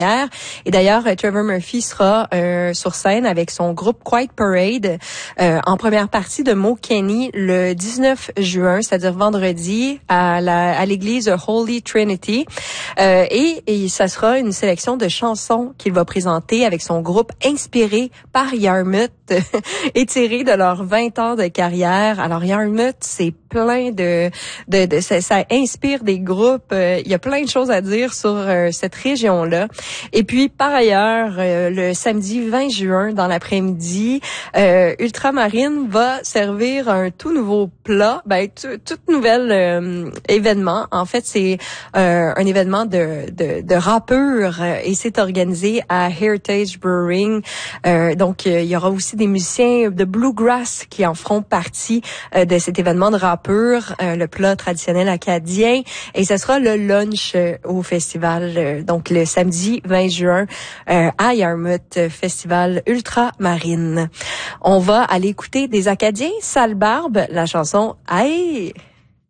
Et d'ailleurs, Trevor Murphy sera sur scène avec son groupe Quiet Parade en première partie de Mo Kenny le 19 juin, c'est-à-dire vendredi, à l'église Holy Trinity. Et ça sera une sélection de chansons qu'il va présenter avec son groupe inspiré par Yarmouth et tiré de leurs 20 ans de carrière. Alors Yarmouth, c'est plein ça inspire des groupes. Il y a plein de choses à dire sur cette région-là. Et puis, par ailleurs, le samedi 20 juin, dans l'après-midi, Ultramarine va servir un tout nouveau plat, tout nouvel événement. En fait, c'est un événement de rappeurs et c'est organisé à Heritage Brewing. Donc, il y aura aussi des musiciens de bluegrass qui en feront partie de cet événement de rappeurs, le plat traditionnel acadien. Et ce sera le lunch au festival, donc le samedi 20 juin à Yarmouth, festival Ultramarine. On va aller écouter des Acadiens, Sale Barbe, la chanson « Aïe ».